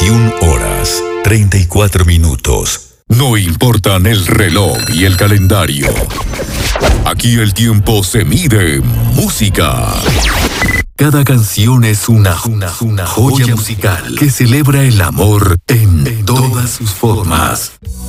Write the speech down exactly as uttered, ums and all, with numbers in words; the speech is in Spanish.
veintiuna horas, treinta y cuatro minutos. No importan el reloj y el calendario. Aquí el tiempo se mide en música. Cada canción es una, una, una joya musical que celebra el amor en todas sus formas.